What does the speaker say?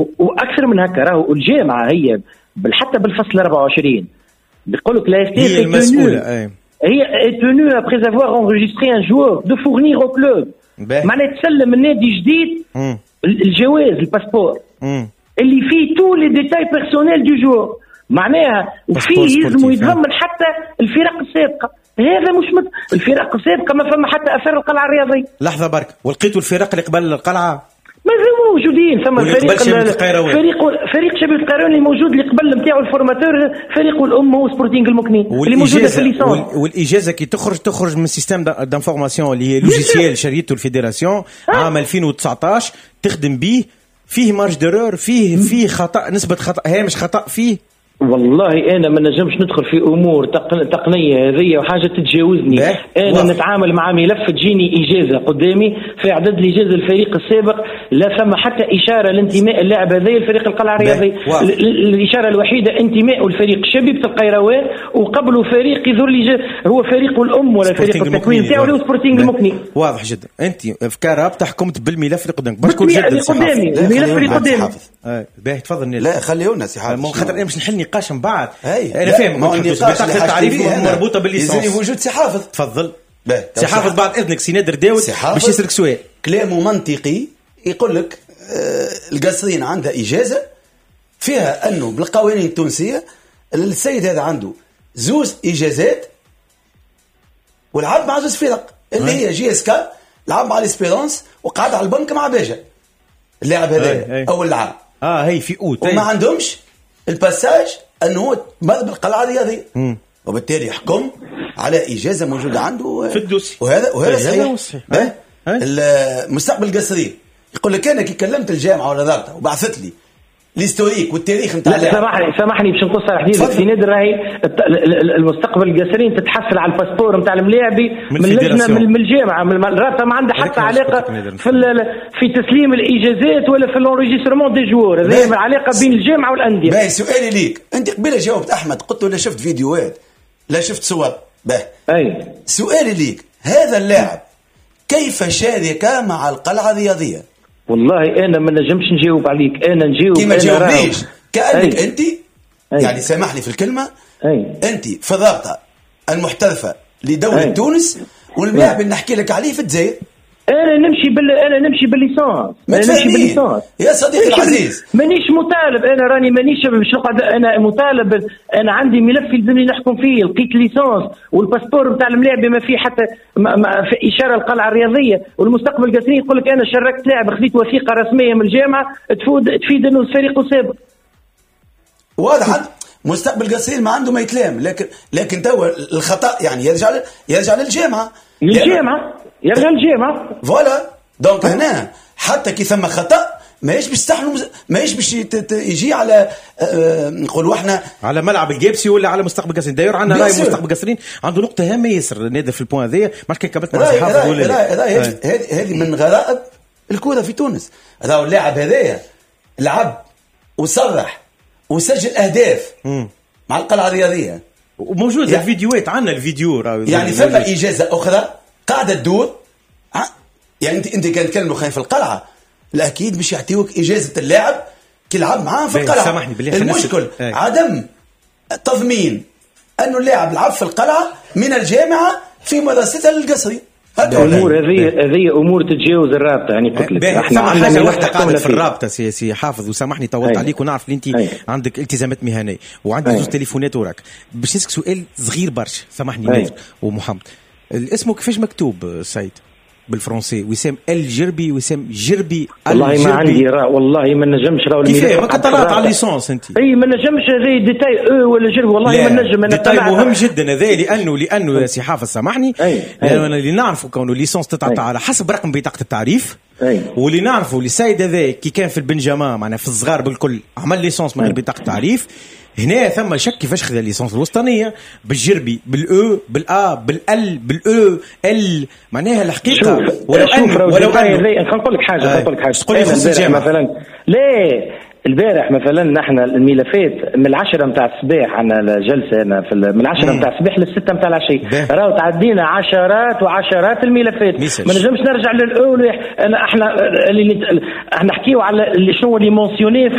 واكثر من هكا راهو الجامعه هي حتى بالفصل 24 بيقول لك لا هي المسؤوله هي تونو après avoir enregistré un joueur de fournir au club معناتها تسلم النادي جديد الجواز الباسبور اللي فيه تو لي ديتاي بيرسونيل دو جور معناها وفيه يلزم يتضمن حتى الفرق السابقه. هذا مش الفرق السابقه ما فما حتى اثر القلعه الرياضيه. لحظه برك ولقيتوا الفرق اللي قبل القلعه ما موجودين ثم فريق شبيبة القيروان اللي موجود اللي قبل نتاعو الفورماتور فريق الام هو سبورتينغ المكنين اللي موجوده في الليسانس. والاجازه كي تخرج من سيستم دانفورماسيون اللي هي لوجيسيال شريته الفيدراسيون عام 2019 تخدم به فيه مارج ديرور فيه خطا نسبه خطا هامش خطا فيه. والله انا ما نجمش ندخل في امور تقنيه هذه وحاجه تتجاوزني. انا نتعامل مع ملف تجيني اجازه قدامي في اعداد الاجازه الفريق السابق لا ثم حتى اشاره لانتماء اللاعب هذا الفريق القلعه الرياضي. الاشاره الوحيده انتماء الفريق شبيبه القيروان وقبله فريق يظهر لي هو فريق الام ولا فريق التكوين تاعو اللي هو سبورتينغ المكني. واضح جدا. انت في كرابطه حكمت بالملف اللي قدامك باش كل اللي قدامي الملف اللي قدامي. باهي تفضل. لا خليونا سي حافظ خاطر انا باش نحل نقاش من بعد. انا فاهم بطاقه التعريف مربوطه بالليسانس يزني وجود سي حافظ. تفضل سي حافظ بعد اذنك سي نادر داود باش يسالك سؤال. كلامه منطقي يقول لك القصرين عندها اجازه فيها انه بالقوانين التونسيه السيد هذا عنده زوز اجازات ولعب مع زوز فرق اللي هي جي اس كا لعب مع الاسبيرونس وقعد على البنك مع باجا اللاعب هذا اول لعب هي في اوت وما عندهمش الباساج انه مر بالقلعه الرياضيه وبالتالي يحكم على اجازه موجوده عنده في الدوسي وهذا صحيح. المستقبل القصري يقول لك انا كي كلمت الجامعه ولا دارتها وبعثت لي الهستوريك والتاريخ نتاع سامحني باش نقص على حديثك في نادر راهي المستقبل القصري تتحصل على الباسبور نتاع الملاعبي من الجامعه من الرابطه ما عندها حتى علاقه في تسليم الاجازات ولا في الانريجسترمون دي جوور. هذه علاقه بين الجامعه والانديه. باهي سؤالي ليك انت قبل جاوبت احمد قلت لا شفت فيديوهات لا شفت صور. باهي سؤالي ليك هذا اللاعب كيف شارك مع القلعه الرياضيه؟ والله انا ما نجمش نجاوب عليك. انا نجاوب كي ما تجاوبنيش كانك انت يعني سامحني في الكلمه انت في الرابطه المحترفه لدوله تونس واللاعب اللي نحكي لك عليه في الجزائر. انا نمشي بالليسانس يا صديقي العزيز مانيش مطالب. انا راني مانيش باش نقعد انا مطالب. انا عندي ملف يلزمني نحكم فيه لقيت ليسانس والباسبور نتاع الملاعب ما فيه حتى في اشاره القلعه الرياضيه والمستقبل القصري يقول لك انا شاركت لاعب خذيت وثيقه رسميه من الجامعه تفيد انه الفريق سابق. واضح مستقبل قصير ما عنده ما يتلام لكن تو الخطا يعني يرجع للجامعه يرجع الجامعه فوالا. دونك هنا حتى كي ثم خطا ماهيش باش تحلم ماهيش باش يجي على نقولوا احنا على ملعب الجيبسي ولا على مستقبل قصرين. داير عندنا راي مستقبل قصرين عنده نقطه هامه ياسر نادر في البوان هذايا ما كان كملت مع الصحافه ولا هذه من غرائب الكره في تونس. هذا اللاعب هذايا لعب وصرح وسجل اهداف مع القلعه الرياضيه وموجود يعني الفيديوهات عندنا الفيديو يعني ثم اجازه اخرى قاعده تدور. يعني انت كان تكلموا خاين في القلعه الاكيد باش يعطيوك اجازه اللاعب كي يلعب معاه في القلعه. المشكل عدم تضمين انه اللاعب لعب في القلعه من الجامعه في مدرستها للقصري. الامور هذه امور تتجاوز الرابطه. يعني قلت لك احنا حاجه واحده قاعده في الرابطه سي حافظ وسامحني طولت عليك ونعرف ان انت عندك التزامات مهنيه وعندك زوج تليفونات وراك باش نسالك سؤال صغير برشا. سامحني نادر ومحمد اسمه كيفاش مكتوب سعيد بالفرنسي؟ وسام الجربي وسام جربي والله ما عندي والله ما نجمش راهو كيف ما طلعت على الليسانس انت ما نجمش هذه ديتاي ولا جربي والله ما نجم. انا ديتاي مهم جدا هذا لانه يا سي حافظ سامحني لأنه اللي نعرفه كونه الليسانس تتعطى على حسب رقم بطاقه التعريف واللي نعرفه السيد هذا كي كان في البنجامه معنا في الصغار بالكل عمل ليسانس من غير بطاقه التعريف. هنا ثم شك كيفاش خذ الليسانس الوسطانيه بالجربي بالاو بالا بالال بالاو ال معناها الحقيقه ولو ان نقول لك حاجه تقول لي خصوص الجامعه مثلا لا البارح مثلا نحن الملفات من 10 نتاع الصباح عندنا جلسه هنا من 10 نتاع الصباح ل6 نتاع العشيه، راهو تعدينا عشرات وعشرات الملفات. ما نجمش نرجع للاول. احنا نحكيو على شنو اللي مونسيوني